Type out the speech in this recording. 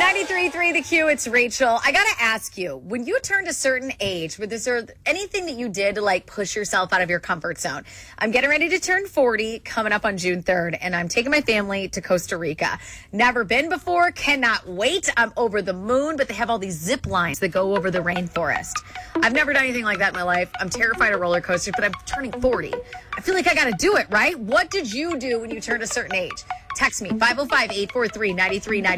93.3 The Q, it's Rachel. I got to ask you, when you turned a certain age, was there anything that you did to like push yourself out of your comfort zone? I'm getting ready to turn 40 coming up on June 3rd, and I'm taking my family to Costa Rica. Never been before, cannot wait. I'm over the moon, but they have all these zip lines that go over the rainforest. I've never done anything like that in my life. I'm terrified of roller coasters, but I'm turning 40. I feel like I got to do it, right? What did you do when you turned a certain age? Text me, 505-843-9390.